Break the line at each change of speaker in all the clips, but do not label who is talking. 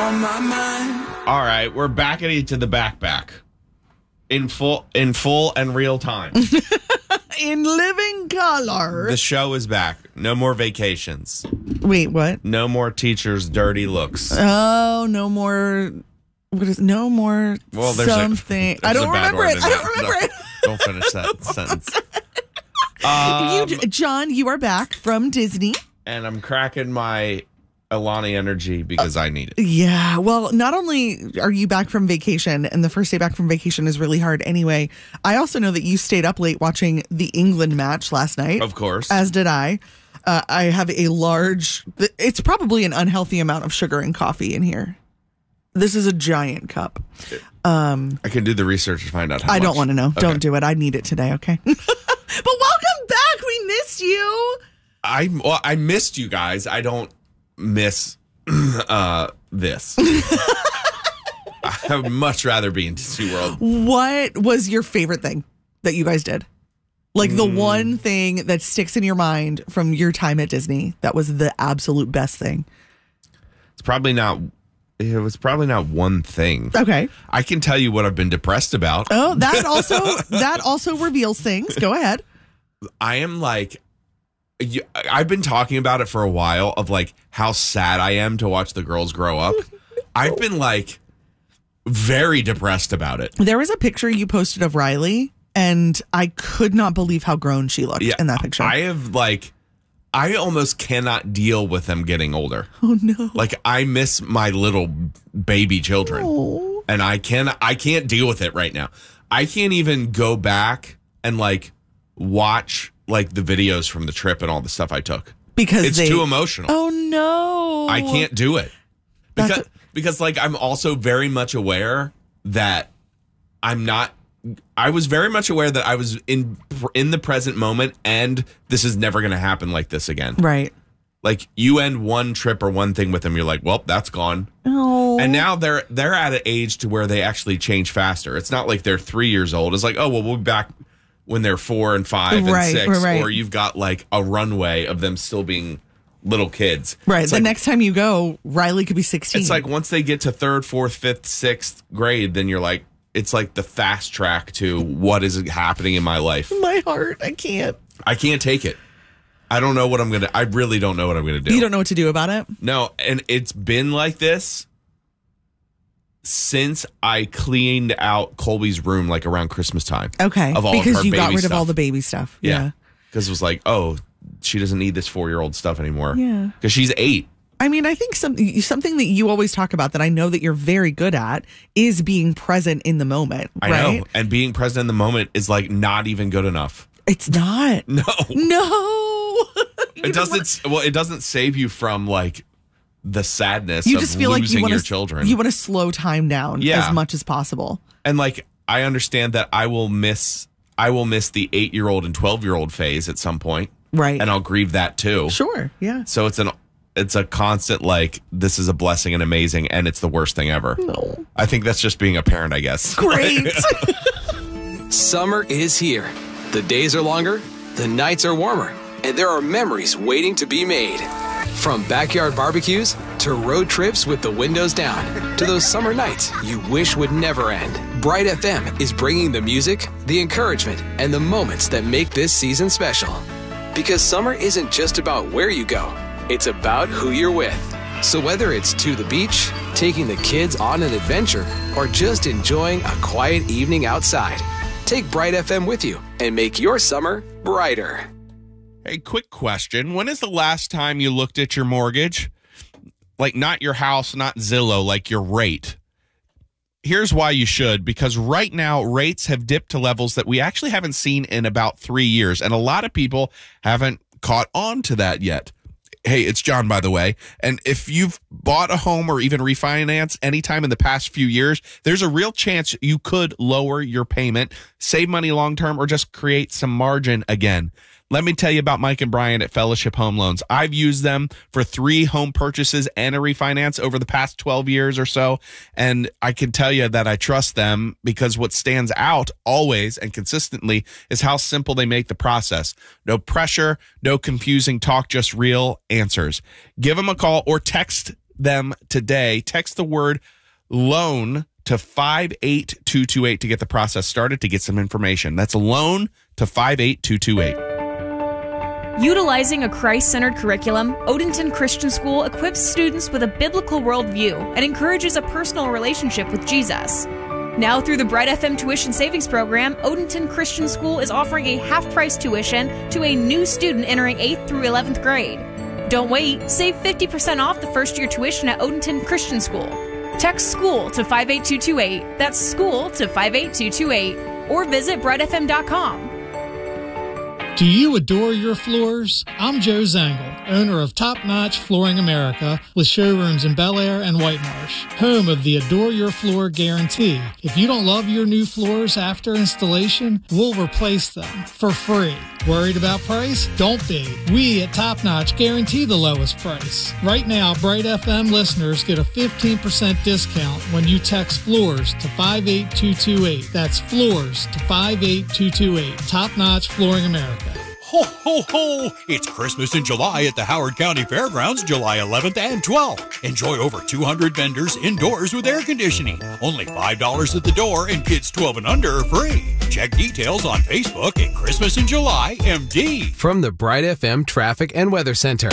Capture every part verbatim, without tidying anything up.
on my mind.
All right, we're back at it to the back back. In full in full and real time.
In living color.
The show is back. No more vacations.
Wait, what?
No more teachers' dirty looks.
Oh, no more. What is no more
well, there's
something?
A, there's
I don't
a bad
remember
word
it.
in
I
that.
don't remember
No,
it.
Don't finish that sentence. Um,
you, John, you are back from Disney.
And I'm cracking my Alani energy because uh, I need it.
Yeah. Well, not only are you back from vacation, and the first day back from vacation is really hard anyway, I also know that you stayed up late watching the England match last night.
Of course.
As did I. Uh, I have a large, it's probably an unhealthy amount of sugar and coffee in here. This is a giant cup. Um,
I can do the research to find out how
I
much.
don't want to know.
Okay.
Don't do it. I need it today, okay? But welcome back. We missed you.
I well, I missed you guys. I don't miss uh, this. I would much rather be in Disney World.
What was your favorite thing that you guys did? Like the
Mm.
one thing that sticks in your mind from your time at Disney that was the absolute best thing?
It's probably not. It was probably not one thing.
Okay.
I can tell you what I've been depressed about.
Oh, that also that also reveals things. Go ahead.
I am like, you- I've been talking about it for a while of like how sad I am to watch the girls grow up. I've been like very depressed about it.
There was a picture you posted of Riley, and I could not believe how grown she looked
Yeah,
in that picture.
I have like, I almost cannot deal with them getting older.
Oh no!
Like I miss my little baby children,
Oh.
and I can I can't deal with it right now. I can't even go back and like watch like the videos from the trip and all the stuff I took
Because
it's
they,
too emotional.
Oh no!
I can't do it because
That's a-
because like I'm also very much aware that I'm not. I was very much aware that I was in in the present moment, and this is never going to happen like this again.
Right.
Like you end one trip or one thing with them, you're like, well, that's gone.
Oh.
And now they're they're at an age to where they actually change faster. It's not like they're three years old. It's like, oh well, we'll be back when they're four and five and
Right,
six,
right, right.
or you've got like a runway of them still being little kids.
Right.
It's
the
like,
next time you go, Riley could be sixteen.
it's like once they get to third, fourth, fifth, sixth grade, then you're like, it's like the fast track to what is happening in my life.
My heart. I can't.
I can't take it. I don't know what I'm gonna. I really don't know what I'm gonna do.
You don't know what to do about it?
No, and it's been like this since I cleaned out Colby's room, like around Christmas time.
Okay.
Of all
because
of her
you got
baby
rid of all
stuff.
the baby stuff.
Yeah, because it was like, oh, she doesn't need this four year old stuff anymore.
Yeah.
Because she's eight.
I mean, I think something something that you always talk about that I know that you're very good at is being present in the moment.
I
right?
know, and being present in the moment is like not even good enough.
It's not.
No,
No.
it doesn't. Well, it doesn't save you from like the sadness
You
of
just feel like
losing
you want
your
to
children.
You want to slow time down
Yeah.
as much as possible.
And like I understand that I will miss I will miss the eight year old and twelve year old phase at some point.
Right.
And I'll grieve that too.
Sure. Yeah.
So it's an it's a constant like this is a blessing and amazing and it's the worst thing ever.
No.
I think that's just being a parent, I guess.
Great.
Summer is here. The days are longer, the nights are warmer, and there are memories waiting to be made. From backyard barbecues to road trips with the windows down to those summer nights you wish would never end. Bright F M is bringing the music, the encouragement, and the moments that make this season special. Because summer isn't just about where you go, it's about who you're with. So whether it's to the beach, taking the kids on an adventure, or just enjoying a quiet evening outside, take Bright F M with you and make your summer brighter.
Hey, quick question. When is the last time you looked at your mortgage? Like not your house, not Zillow, like your rate. Here's why you should, because right now rates have dipped to levels that we actually haven't seen in about three years. And a lot of people haven't caught on to that yet. Hey, it's John, by the way. And if you've bought a home or even refinance anytime in the past few years, there's a real chance you could lower your payment, save money long term, or just create some margin again. Let me tell you about Mike and Brian at Fellowship Home Loans. I've used them for three home purchases and a refinance over the past twelve years or so. And I can tell you that I trust them because what stands out always and consistently is how simple they make the process. No pressure, no confusing talk, just real answers. Give them a call or text them today. Text the word loan to five eight two two eight to get the process started, to get some information. That's loan to five eight two two eight.
Utilizing a Christ-centered curriculum, Odenton Christian School equips students with a biblical worldview and encourages a personal relationship with Jesus. Now through the Bright F M Tuition Savings Program, Odenton Christian School is offering a half-price tuition to a new student entering eighth through eleventh grade. Don't wait. Save fifty percent off the first-year tuition at Odenton Christian School. Text SCHOOL to five eight two two eight. That's SCHOOL to five eight two two eight. Or visit bright f m dot com.
Do you adore your floors? I'm Joe Zangle, owner of Top Notch Flooring America, with showrooms in Bel Air and White Marsh, home of the Adore Your Floor Guarantee. If you don't love your new floors after installation, we'll replace them for free. Worried about price? Don't be. We at Top Notch guarantee the lowest price. Right now, Bright F M listeners get a fifteen percent discount when you text floors to five eight two two eight. That's floors to five eight two two eight. Top Notch Flooring America.
Ho, ho, ho! It's Christmas in July at the Howard County Fairgrounds, July eleventh and twelfth. Enjoy over two hundred vendors indoors with air conditioning. Only five dollars at the door, and kids twelve and under are free. Check details on Facebook at Christmas in July M D.
From the Bright F M Traffic and Weather Center.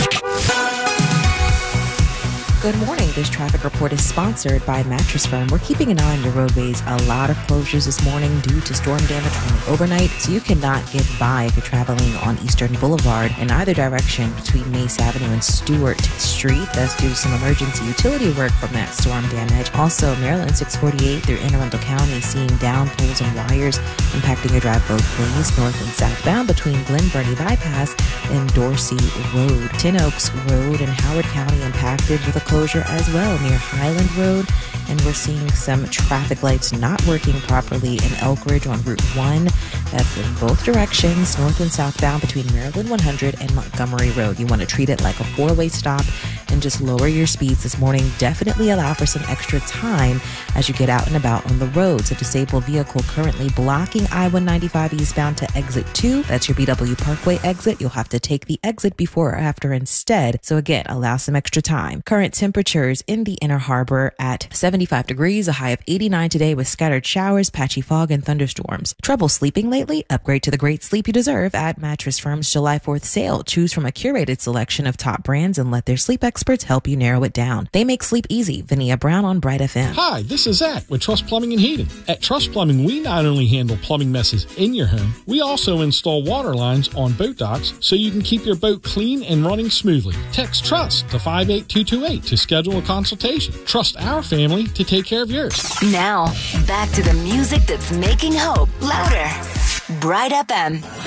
Good morning. This traffic report is sponsored by Mattress Firm. We're keeping an eye on your roadways. A lot of closures this morning due to storm damage from the overnight, so you cannot get by if you're traveling on Eastern Boulevard in either direction between Mace Avenue and Stewart Street. That's due to some emergency utility work from that storm damage. Also, Maryland six forty-eight through Anne Arundel County, seeing down poles and wires impacting your drive both ways, north and southbound between Glen Burnie Bypass and Dorsey Road. Tin Oaks Road in Howard County impacted with a closure as well near Highland Road, and we're seeing some traffic lights not working properly in Elk Ridge on Route one. That's in both directions, north and southbound between Maryland one hundred and Montgomery Road. You want to treat it like a four-way stop and just lower your speeds this morning. Definitely allow for some extra time as you get out and about on the roads. A disabled vehicle currently blocking I one ninety-five eastbound to exit two. That's your B W Parkway exit. You'll have to take the exit before or after instead. So again, allow some extra time. Current temperatures in the Inner Harbor at seventy-five degrees, a high of eighty-nine today with scattered showers, patchy fog, and thunderstorms. Trouble sleeping lately? Upgrade to the great sleep you deserve at Mattress Firm's July fourth sale. Choose from a curated selection of top brands and let their sleep experts help you narrow it down. They make sleep easy. Vania Brown on Bright F M.
Hi, this is Zach with Trust Plumbing and Heating. At Trust Plumbing, we not only handle plumbing messes in your home, we also install water lines on boat docks so you can keep your boat clean and running smoothly. Text TRUST to five eight two two eight to schedule a consultation. Trust our family to take care of yours.
Now, back to the music that's making hope louder. Bright F M.